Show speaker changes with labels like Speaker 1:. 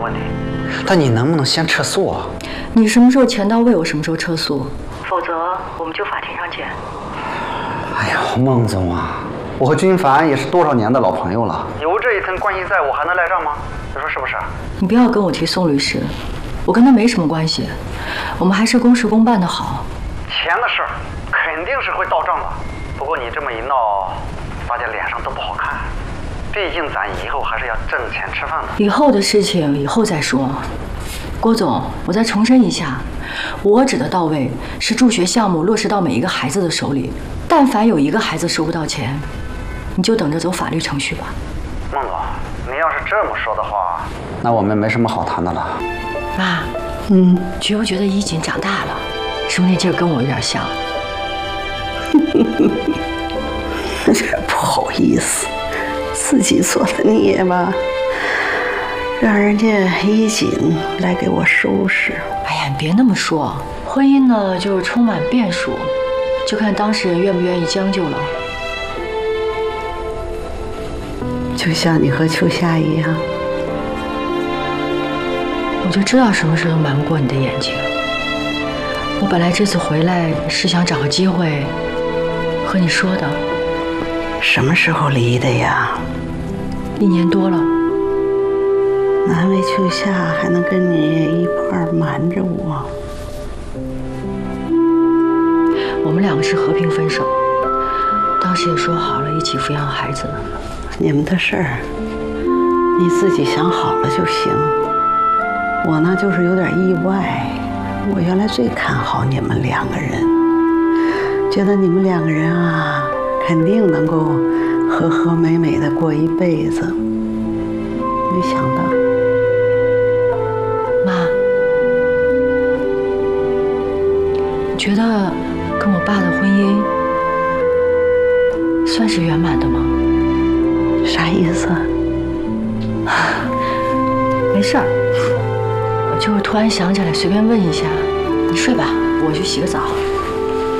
Speaker 1: 问题。但你能不能先撤诉啊？
Speaker 2: 你什么时候钱到位，我什么时候撤诉，否则我们就法庭上见。
Speaker 1: 哎呀，孟总啊，我和君凡也是多少年的老朋友了，有这一层关系在，我还能赖账吗？你说是不是？
Speaker 2: 你不要跟我提宋律师，我跟他没什么关系，我们还是公事公办的好。
Speaker 1: 钱的事儿肯定是会到账的，不过你这么一闹，大家脸上都不好看。毕竟咱以后还是要挣钱吃饭的。
Speaker 2: 以后的事情以后再说。郭总，我再重申一下，我指的到位是助学项目落实到每一个孩子的手里。但凡有一个孩子收不到钱，你就等着走法律程序吧。
Speaker 1: 孟总，你要是这么说的话，那我们没什么好谈的了。
Speaker 2: 妈，觉不觉得衣锦长大了？是不是那劲儿跟我有点像？
Speaker 3: 这不好意思。自己做的孽吧，让人家衣锦来给我收拾。
Speaker 2: 哎呀，你别那么说，婚姻呢就是充满变数，就看当事人愿不愿意将就了。
Speaker 3: 就像你和秋夏一样，
Speaker 2: 我就知道什么事都瞒不过你的眼睛。我本来这次回来是想找个机会和你说的。
Speaker 3: 什么时候离的呀
Speaker 2: ？1年多了。
Speaker 3: 难为秋夏还能跟你一块儿瞒着我。
Speaker 2: 我们2个是和平分手，当时也说好了一起抚养孩子。
Speaker 3: 你们的事儿，你自己想好了就行。我呢，就是有点意外。我原来最看好你们2个人，觉得你们2个人啊，肯定能够和和美美的过一辈子。没想到，
Speaker 2: 妈，你觉得跟我爸的婚姻算是圆满的吗？
Speaker 3: 啥意思？
Speaker 2: 没事儿，我就是突然想起来，随便问一下。你睡吧，我去洗个澡。